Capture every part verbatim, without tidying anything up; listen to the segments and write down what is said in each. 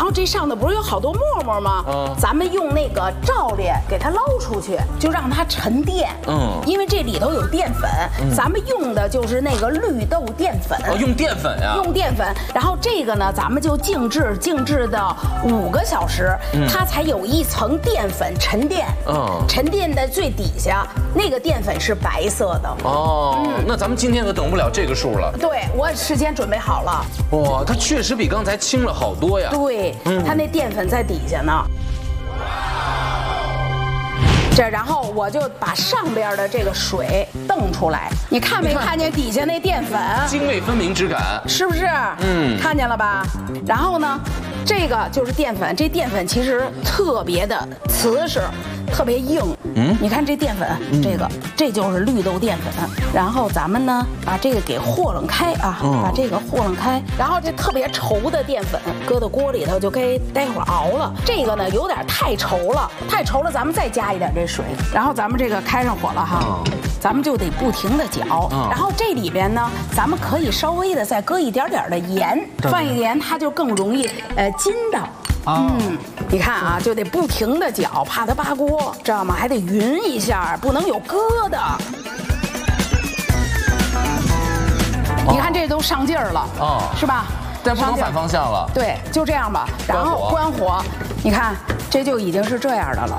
后这上头不是有好多沫沫吗？嗯，咱们用那个罩帘给它捞出去，就让它沉淀。嗯，因为这里头有淀粉，咱们用的就是那个绿豆淀粉。 哦，用淀粉呀？ 用淀粉，然后这个呢，咱们就静置，静置到五个小时，它才有一层淀粉沉淀。嗯，沉淀的最底下那个淀粉是白色的。 哦，那咱们今天可等不了这个数了。 对，我事先准备好了。 哇，它确实比刚才轻了好多呀。 对，它那淀粉在底下呢。这，然后我就把上边的这个水瞪出来，你看没看见底下那淀粉？ 泾渭分明之感， 是不是？嗯，看见了吧？然后呢，这个就是淀粉，这淀粉其实特别的瓷实，特别硬。嗯，你看这淀粉，这个这就是绿豆淀粉。然后咱们呢，把这个给和楞开啊，把这个和楞开。然后这特别稠的淀粉搁到锅里头就该待会儿熬了。这个呢有点太稠了，太稠了，咱们再加一点这水。然后咱们这个开上火了哈，咱们就得不停的搅。然后这里边呢，咱们可以稍微的再搁一点点的盐，放一盐它就更容易呃筋道。嗯，你看啊，就得不停的搅，怕它扒锅，知道吗？还得匀一下，不能有疙瘩。你看这都上劲儿了，哦，是吧？ 但不能反方向了。 对，就这样吧。然后关火，你看这就已经是这样的了。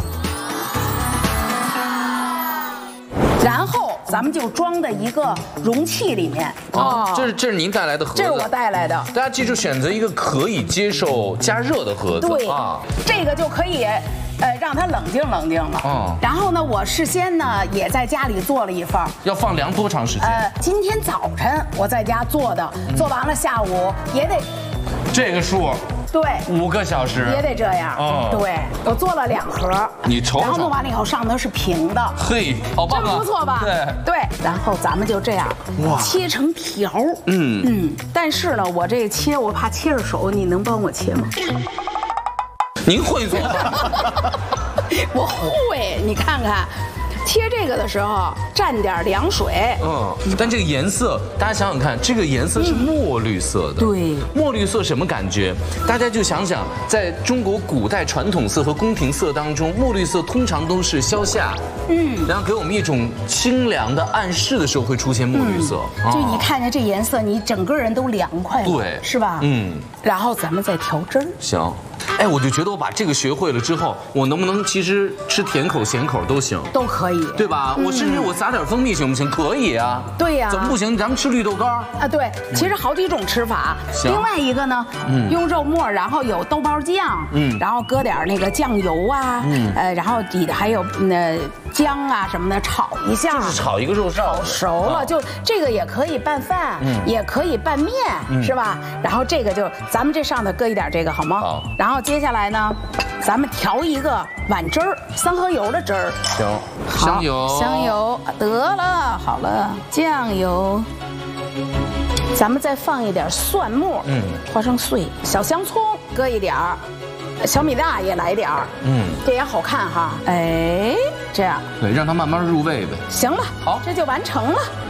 然后咱们就装在一个容器里面。 哦，这是这是您带来的盒子。 这是我带来的。 大家记住选择一个可以接受加热的盒子。 对啊，这个就可以，呃，让它冷静冷静了。嗯。然后呢，我事先呢也在家里做了一份。 要放凉多长时间？呃， 今天早晨我在家做的，做完了下午也得。 这个数。 对， 五个小时也得这样。哦，对，我做了两盒， 你瞅瞅， 然后弄完了以后上头是平的， 嘿，好棒啊， 真不错吧？ 对对，然后咱们就这样，哇，切成条。嗯嗯，但是呢，我这切我怕切着手，你能帮我切吗？ 您会做吗？ 我会，你看看。切这个的时候蘸点凉水， 嗯，但这个颜色，大家想想看，这个颜色是墨绿色的， 对， 墨绿色什么感觉？大家就想想，在中国古代传统色和宫廷色当中，墨绿色通常都是消夏，嗯，然后给我们一种清凉的暗示的时候会出现墨绿色， 就你看见这颜色，你整个人都凉快了， 对， 是吧？嗯，然后咱们再调汁儿， 行。哎，我就觉得我把这个学会了之后，我能不能其实吃甜口咸口都行， 都可以， 对吧？嗯、我甚至我撒点蜂蜜行不行？可以啊。 对呀、啊。 怎么不行？咱们吃绿豆干啊？对，其实好几种吃法。行。另外一个呢，嗯、用肉末，然后有豆包酱，嗯，然后搁点那个酱油啊，嗯，呃，然后底的还有那姜啊什么的，炒一下。 就是炒一个肉臊。 熟了，就这个也可以拌饭，嗯，也可以拌面，嗯、是吧？然后这个就咱们这上头搁一点这个好吗？好。然后接下来呢，咱们调一个碗汁儿，三合油的汁儿。 行，香油， 香油得了，好了，酱油，咱们再放一点蒜末，嗯，花生碎，小香葱搁一点儿，小米辣也来点儿，嗯，这也好看哈。哎，这样， 对，让它慢慢入味呗。 行了， 好， 这就完成了。